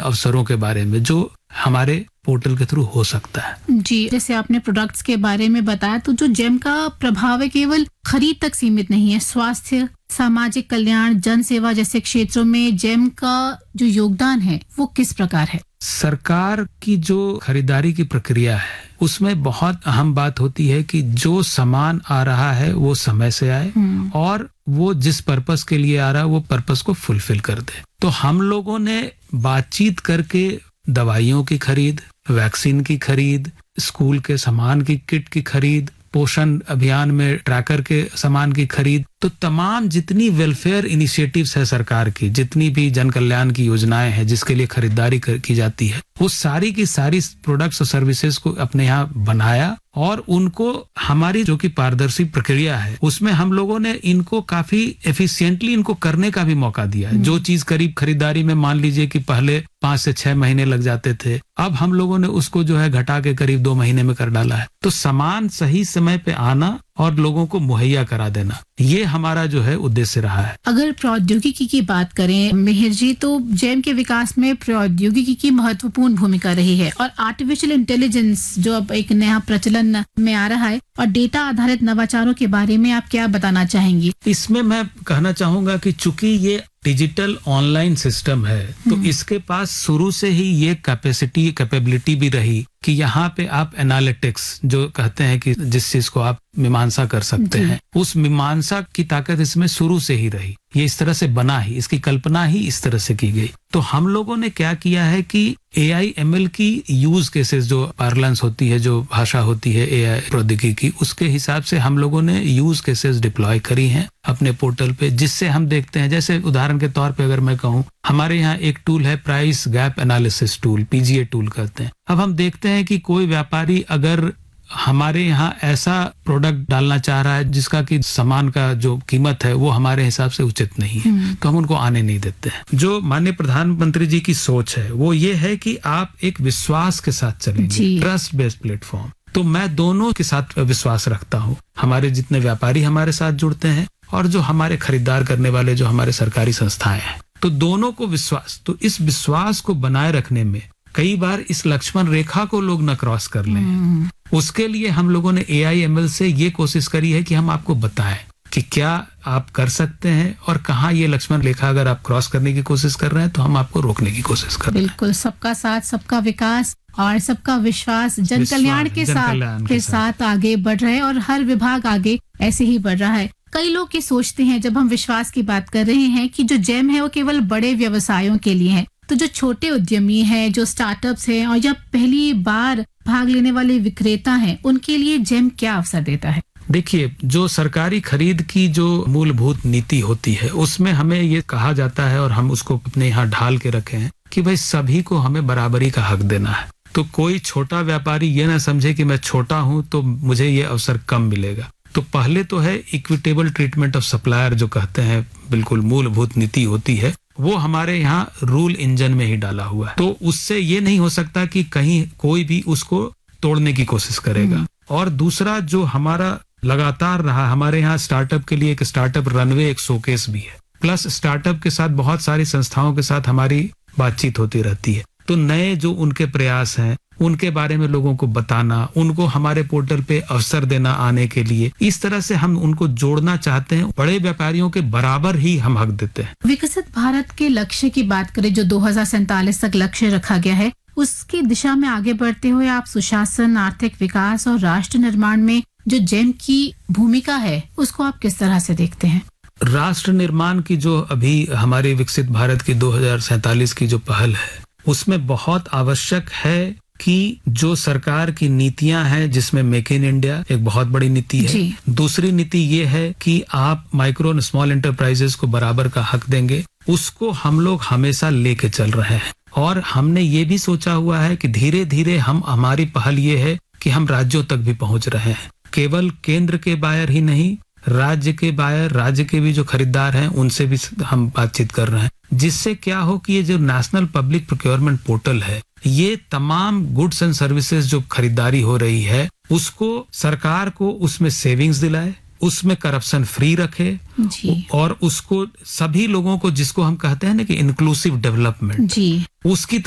अवसरों के बारे में जो हमारे पोर्टल के थ्रू हो सकता है। जी, जैसे आपने प्रोडक्ट्स के बारे में बताया, तो जो जेम का प्रभाव है केवल खरीद तक सीमित नहीं है। स्वास्थ्य, सामाजिक कल्याण, जन सेवा जैसे क्षेत्रों में जेम का जो योगदान है वो किस प्रकार है? सरकार की जो खरीदारी की प्रक्रिया है उसमें बहुत अहम बात होती है कि जो सामान आ रहा है वो समय से आए और वो जिस पर्पस के लिए आ रहा है वो पर्पस को फुलफिल कर दे। तो हम लोगों ने बातचीत करके दवाइयों की खरीद, वैक्सीन की खरीद, स्कूल के सामान की किट की खरीद, पोषण अभियान में ट्रैकर के सामान की खरीद, तो तमाम जितनी वेलफेयर इनिशिएटिव्स है सरकार की, जितनी भी जन कल्याण की योजनाएं हैं जिसके लिए खरीदारी की जाती है, वो सारी की सारी प्रोडक्ट्स और सर्विसेज को अपने यहाँ बनाया और उनको हमारी जो कि पारदर्शी प्रक्रिया है उसमें हम लोगों ने इनको काफी एफिशिएंटली इनको करने का भी मौका दिया है। जो चीज करीब खरीदारी में मान लीजिए कि पहले 5 से 6 महीने लग जाते थे, अब हम लोगों ने उसको जो है घटा के करीब 2 महीने में कर डाला है। तो सामान सही समय पे आना और लोगों को मुहैया करा देना, ये हमारा जो है उद्देश्य रहा है। अगर प्रौद्योगिकी की बात करें मिहिर जी, तो जेम के विकास में प्रौद्योगिकी की महत्वपूर्ण भूमिका रही है और आर्टिफिशियल इंटेलिजेंस जो अब एक नया प्रचलन में आ रहा है और डेटा आधारित नवाचारों के बारे में आप क्या बताना चाहेंगी? इसमें मैं कहना चाहूंगा कि चूंकि ये डिजिटल ऑनलाइन सिस्टम है तो इसके पास शुरू से ही ये कैपेबिलिटी भी रही कि यहाँ पे आप एनालिटिक्स जो कहते हैं कि जिस चीज को आप मीमांसा कर सकते हैं, उस मीमांसा की ताकत इसमें शुरू से ही रही। ये इस तरह से बना ही, इसकी कल्पना ही इस तरह से की गई। तो हम लोगों ने क्या किया है कि AI/ML की यूज केसेस जो पार्लेंस होती है, जो भाषा होती है AI प्रौद्योगिकी की, उसके हिसाब से हम लोगों ने यूज केसेस डिप्लॉय करी हैं अपने पोर्टल पे, जिससे हम देखते हैं, जैसे उदाहरण के तौर पे अगर मैं कहूँ, हमारे यहाँ एक टूल है price gap analysis tool, PGA tool कहते हैं। अब हम देखते हैं कि कोई व्यापारी अगर हमारे यहाँ ऐसा प्रोडक्ट डालना चाह रहा है जिसका कि सामान का जो कीमत है वो हमारे हिसाब से उचित नहीं है, तो हम उनको आने नहीं देते हैं। जो माननीय प्रधानमंत्री जी की सोच है वो ये है कि आप एक विश्वास के साथ चलेंगे, ट्रस्ट बेस्ड प्लेटफॉर्म। तो मैं दोनों के साथ विश्वास रखता हूँ। हमारे जितने व्यापारी हमारे साथ जुड़ते हैं और जो हमारे खरीदार करने वाले जो हमारे सरकारी संस्थाएं हैं, तो दोनों को विश्वास, तो इस विश्वास को बनाए रखने में कई बार इस लक्ष्मण रेखा को लोग न क्रॉस कर लें, उसके लिए हम लोगों ने AI/ML से ये कोशिश करी है कि हम आपको बताएं कि क्या आप कर सकते हैं और कहाँ ये लक्ष्मण रेखा अगर आप क्रॉस करने की कोशिश कर रहे हैं तो हम आपको रोकने की कोशिश कर रहे हैं। बिल्कुल, सबका साथ, सबका विकास और सबका विश्वास जन कल्याण के साथ आगे बढ़ रहे हैं और हर विभाग आगे ऐसे ही बढ़ रहा है। कई लोग ये सोचते हैं जब हम विश्वास की बात कर रहे हैं कि जो जेम है वो केवल बड़े व्यवसायों के लिए है, तो जो छोटे उद्यमी हैं, जो स्टार्टअप्स हैं और या पहली बार भाग लेने वाले विक्रेता हैं, उनके लिए जेम क्या अवसर देता है? देखिए, जो सरकारी खरीद की जो मूलभूत नीति होती है उसमें हमें ये कहा जाता है और हम उसको अपने यहाँ ढाल के रखे हैं कि भाई सभी को हमें बराबरी का हक देना है। तो कोई छोटा व्यापारी ये ना समझे कि मैं छोटा हूँ तो मुझे ये अवसर कम मिलेगा। तो पहले तो है इक्विटेबल ट्रीटमेंट ऑफ सप्लायर जो कहते हैं, बिल्कुल मूलभूत नीति होती है, वो हमारे यहाँ रूल इंजन में ही डाला हुआ है। तो उससे ये नहीं हो सकता कि कहीं कोई भी उसको तोड़ने की कोशिश करेगा। और दूसरा जो हमारा लगातार रहा, हमारे यहाँ स्टार्टअप के लिए एक स्टार्टअप रनवे, एक शोकेस भी है, प्लस स्टार्टअप के साथ बहुत सारी संस्थाओं के साथ हमारी बातचीत होती रहती है। तो नए जो उनके प्रयास हैं उनके बारे में लोगों को बताना, उनको हमारे पोर्टल पे अवसर देना आने के लिए, इस तरह से हम उनको जोड़ना चाहते हैं। बड़े व्यापारियों के बराबर ही हम हक देते हैं। विकसित भारत के लक्ष्य की बात करें जो 2047 तक लक्ष्य रखा गया है, उसकी दिशा में आगे बढ़ते हुए आप सुशासन, आर्थिक विकास और राष्ट्र निर्माण में जो जेम की भूमिका है उसको आप किस तरह से देखते हैं? राष्ट्र निर्माण की जो अभी हमारे विकसित भारत की 2047 की जो पहल है उसमें बहुत आवश्यक है कि जो सरकार की नीतियां हैं, जिसमें मेक इन इंडिया एक बहुत बड़ी नीति है। दूसरी नीति ये है कि आप माइक्रो और स्मॉल एंटरप्राइजेस को बराबर का हक देंगे, उसको हम लोग हमेशा लेके चल रहे हैं। और हमने ये भी सोचा हुआ है कि धीरे धीरे हमारी पहल ये है कि हम राज्यों तक भी पहुंच रहे हैं। केवल केंद्र के बायर ही नहीं, राज्य के बायर, राज्य के भी जो खरीदार हैं उनसे भी हम बातचीत कर रहे हैं, जिससे क्या हो कि ये जो नेशनल पब्लिक प्रोक्योरमेंट पोर्टल है, ये तमाम गुड्स एंड सर्विसेज जो खरीदारी हो रही है उसको सरकार को उसमें सेविंग्स दिलाए, उसमें करप्शन फ्री रखे और उसको सभी लोगों को, जिसको हम कहते हैं ना कि इंक्लूसिव डेवलपमेंट, उसकी